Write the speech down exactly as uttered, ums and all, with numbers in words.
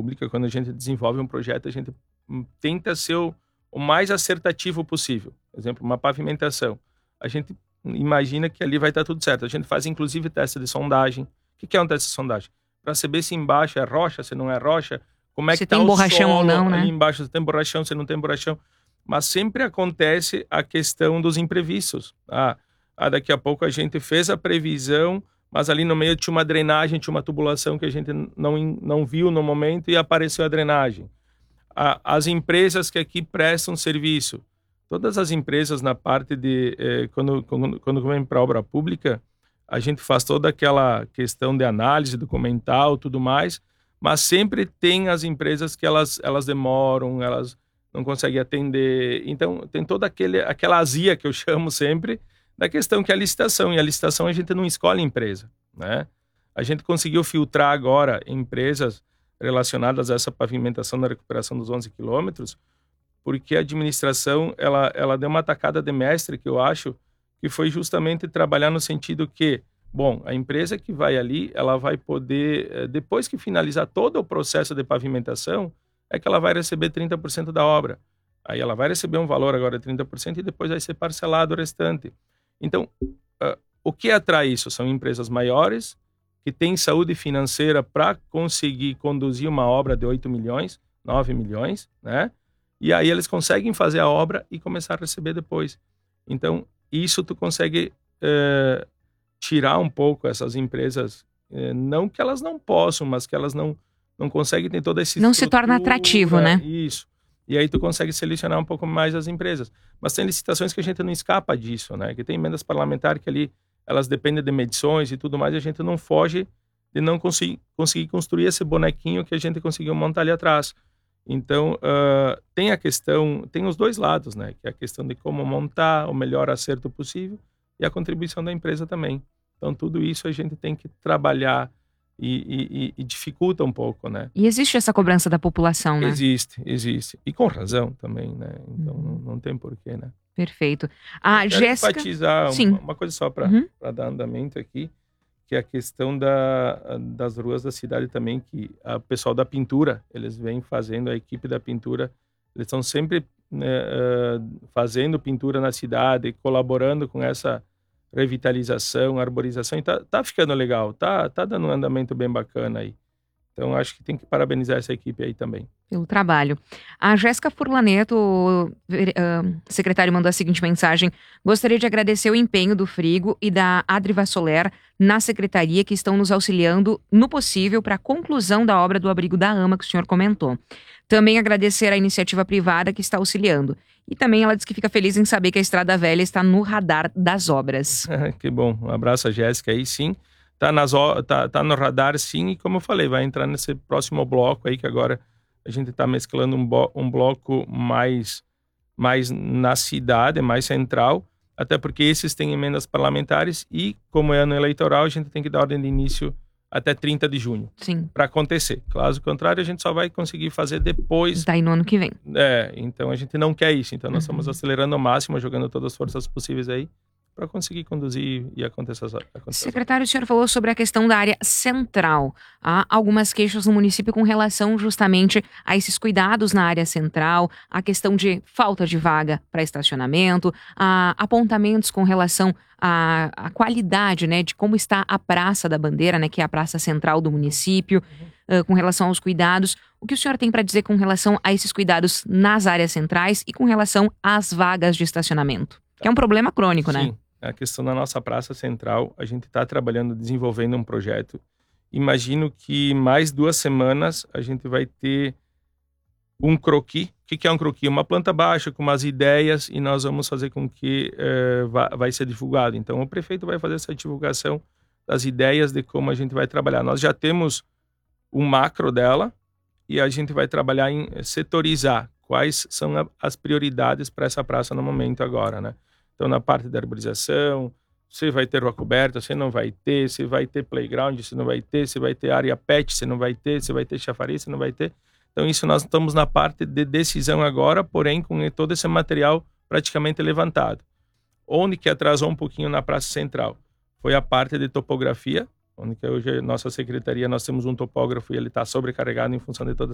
pública, quando a gente desenvolve um projeto, a gente tenta ser o, o mais acertativo possível. Por exemplo, uma pavimentação. A gente imagina que ali vai estar tudo certo. A gente faz, inclusive, teste de sondagem. O que é um teste de sondagem? Para saber se embaixo é rocha, se não é rocha, como é se que está tem o borrachão solo ou não, né? ali embaixo, se tem borrachão, se não tem borrachão. Mas sempre acontece a questão dos imprevistos. Ah, ah, daqui a pouco a gente fez a previsão, mas ali no meio tinha uma drenagem, tinha uma tubulação que a gente não, não viu no momento e apareceu a drenagem. Ah, as empresas que aqui prestam serviço, todas as empresas na parte de... Eh, quando, quando, quando vem para obra pública, a gente faz toda aquela questão de análise documental, tudo mais, mas sempre tem as empresas que elas, elas demoram, elas não conseguem atender. Então, tem toda aquele, aquela azia que eu chamo sempre, da questão que é a licitação. E a licitação a gente não escolhe empresa, né? A gente conseguiu filtrar agora empresas relacionadas a essa pavimentação na recuperação dos onze quilômetros, porque a administração, ela, ela deu uma tacada de mestre, que eu acho, que foi justamente trabalhar no sentido que, bom, a empresa que vai ali, ela vai poder, depois que finalizar todo o processo de pavimentação, é que ela vai receber trinta por cento da obra. Aí ela vai receber um valor agora de trinta por cento e depois vai ser parcelado o restante. Então, uh, o que atrai isso? São empresas maiores, que têm saúde financeira para conseguir conduzir uma obra de oito milhões, nove milhões, né? E aí eles conseguem fazer a obra e começar a receber depois. Então, isso tu consegue uh, tirar um pouco essas empresas, uh, não que elas não possam, mas que elas não não consegue ter toda essa Não se torna atrativo, né? Isso. E aí tu consegue selecionar um pouco mais as empresas. Mas tem licitações que a gente não escapa disso, né? Que tem emendas parlamentares que ali, elas dependem de medições e tudo mais, e a gente não foge de não conseguir, conseguir construir esse bonequinho que a gente conseguiu montar ali atrás. Então, uh, tem a questão, tem os dois lados, né? Que é a questão de como montar o melhor acerto possível e a contribuição da empresa também. Então, tudo isso a gente tem que trabalhar E, e, e dificulta um pouco, né? E existe essa cobrança da população, né? Existe, existe. E com razão também, né? Então, uhum. não, não tem porquê, né? Perfeito. A Jéssica... Quero enfatizar Sim. uma, uma coisa só para uhum. dar andamento aqui, que é a questão da, das ruas da cidade também, que o pessoal da pintura, eles vêm fazendo, a equipe da pintura, eles estão sempre né, uh, fazendo pintura na cidade, colaborando com essa revitalização, arborização, e tá, tá ficando legal, tá, tá dando um andamento bem bacana aí. Então, acho que tem que parabenizar essa equipe aí também. Pelo trabalho. A Jéssica Furlaneto, uh, secretário, mandou a seguinte mensagem: gostaria de agradecer o empenho do Frigo e da Adriva Soler na secretaria, que estão nos auxiliando no possível para a conclusão da obra do abrigo da AMA, que o senhor comentou. Também agradecer a iniciativa privada que está auxiliando. E também ela diz que fica feliz em saber que a Estrada Velha está no radar das obras. Que bom. Um abraço a Jéssica aí, sim. Tá, nas, tá, tá no radar, sim. E como eu falei, vai entrar nesse próximo bloco aí, que agora a gente está mesclando um, um bloco mais, mais na cidade, mais central. Até porque esses têm emendas parlamentares e, como é ano eleitoral, a gente tem que dar ordem de início até trinta de junho. Sim. Para acontecer. Caso contrário, a gente só vai conseguir fazer depois. Daí no ano que vem. É, então a gente não quer isso. Então nós uhum. estamos acelerando ao máximo, jogando todas as forças possíveis aí, para conseguir conduzir e acontecer. acontecer. Secretário, o senhor falou sobre a questão da área central. Há algumas queixas no município com relação justamente a esses cuidados na área central, a questão de falta de vaga para estacionamento, a apontamentos com relação à, à qualidade, né, de como está a Praça da Bandeira, né, que é a praça central do município, uhum. uh, com relação aos cuidados. O que o senhor tem para dizer com relação a esses cuidados nas áreas centrais e com relação às vagas de estacionamento? Que é um problema crônico, Sim. né? A questão da nossa Praça Central, a gente está trabalhando, desenvolvendo um projeto. Imagino que mais duas semanas a gente vai ter um croquis. O que é um croquis? Uma planta baixa com umas ideias e nós vamos fazer com que uh, vá, vai ser divulgado. Então, o prefeito vai fazer essa divulgação das ideias de como a gente vai trabalhar. Nós já temos um macro dela e a gente vai trabalhar em setorizar quais são a, as prioridades para essa praça no momento agora, né? Então, na parte da arborização, você vai ter rua coberta, você não vai ter, você vai ter playground, você não vai ter, você vai ter área pet, você não vai ter, você vai ter chafariz, você não vai ter. Então, isso nós estamos na parte de decisão agora, porém, com todo esse material praticamente levantado. Onde que atrasou um pouquinho na Praça Central? Foi a parte de topografia, onde que hoje nossa secretaria, nós temos um topógrafo e ele está sobrecarregado em função de toda